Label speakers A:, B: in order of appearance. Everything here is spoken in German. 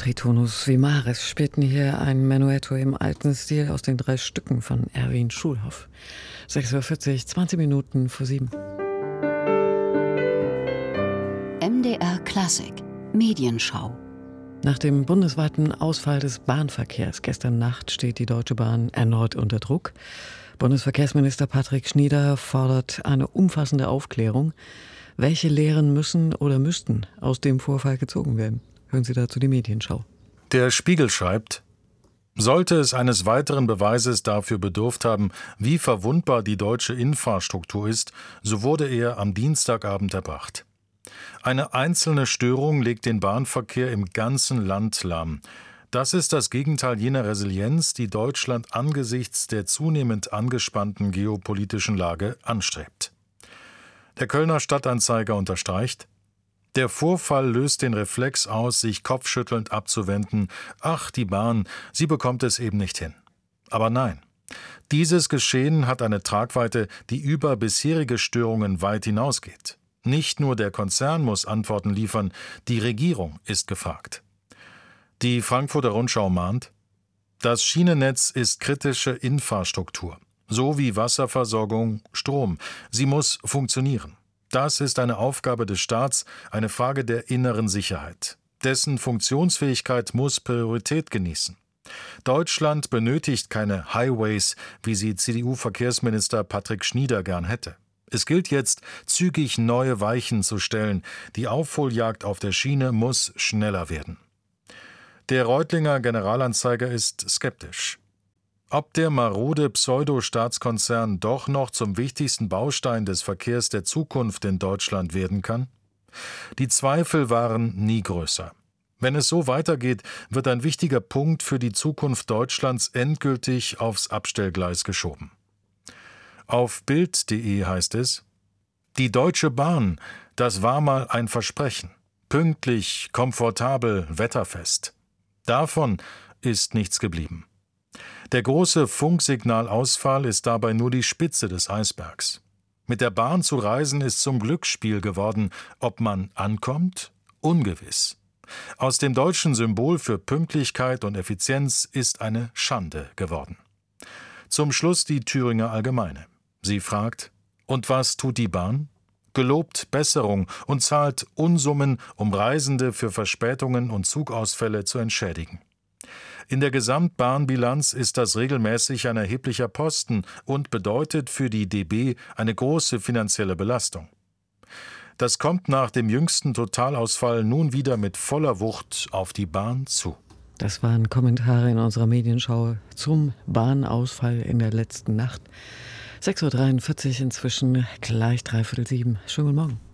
A: Tritonus Vimaris spielten hier ein Menuetto im alten Stil aus den 3 Stücken von Erwin Schulhoff. 6:40 Uhr, 20 Minuten vor 7.
B: MDR Klassik, Medienschau.
A: Nach dem bundesweiten Ausfall des Bahnverkehrs gestern Nacht steht die Deutsche Bahn erneut unter Druck. Bundesverkehrsminister Patrick Schnieder fordert eine umfassende Aufklärung. Welche Lehren müssen oder müssten aus dem Vorfall gezogen werden? Hören Sie dazu die Medienschau.
C: Der Spiegel schreibt: Sollte es eines weiteren Beweises dafür bedurft haben, wie verwundbar die deutsche Infrastruktur ist, so wurde er am Dienstagabend erbracht. Eine einzelne Störung legt den Bahnverkehr im ganzen Land lahm. Das ist das Gegenteil jener Resilienz, die Deutschland angesichts der zunehmend angespannten geopolitischen Lage anstrebt. Der Kölner Stadtanzeiger unterstreicht: Der Vorfall löst den Reflex aus, sich kopfschüttelnd abzuwenden. Ach, die Bahn, sie bekommt es eben nicht hin. Aber nein, dieses Geschehen hat eine Tragweite, die über bisherige Störungen weit hinausgeht. Nicht nur der Konzern muss Antworten liefern, die Regierung ist gefragt. Die Frankfurter Rundschau mahnt: Das Schienennetz ist kritische Infrastruktur, so wie Wasserversorgung, Strom. Sie muss funktionieren. Das ist eine Aufgabe des Staats, eine Frage der inneren Sicherheit. Dessen Funktionsfähigkeit muss Priorität genießen. Deutschland benötigt keine Highways, wie sie CDU-Verkehrsminister Patrick Schnieder gern hätte. Es gilt jetzt, zügig neue Weichen zu stellen. Die Aufholjagd auf der Schiene muss schneller werden. Der Reutlinger Generalanzeiger ist skeptisch. Ob der marode Pseudo-Staatskonzern doch noch zum wichtigsten Baustein des Verkehrs der Zukunft in Deutschland werden kann? Die Zweifel waren nie größer. Wenn es so weitergeht, wird ein wichtiger Punkt für die Zukunft Deutschlands endgültig aufs Abstellgleis geschoben. Auf Bild.de heißt es: Die Deutsche Bahn, das war mal ein Versprechen. Pünktlich, komfortabel, wetterfest. Davon ist nichts geblieben. Der große Funksignalausfall ist dabei nur die Spitze des Eisbergs. Mit der Bahn zu reisen ist zum Glücksspiel geworden. Ob man ankommt? Ungewiss. Aus dem deutschen Symbol für Pünktlichkeit und Effizienz ist eine Schande geworden. Zum Schluss die Thüringer Allgemeine. Sie fragt: Und was tut die Bahn? Gelobt Besserung und zahlt Unsummen, um Reisende für Verspätungen und Zugausfälle zu entschädigen. In der Gesamtbahnbilanz ist das regelmäßig ein erheblicher Posten und bedeutet für die DB eine große finanzielle Belastung. Das kommt nach dem jüngsten Totalausfall nun wieder mit voller Wucht auf die Bahn zu.
A: Das waren Kommentare in unserer Medienschau zum Bahnausfall in der letzten Nacht. 6:43 Uhr, inzwischen gleich 6:45. Schönen guten Morgen.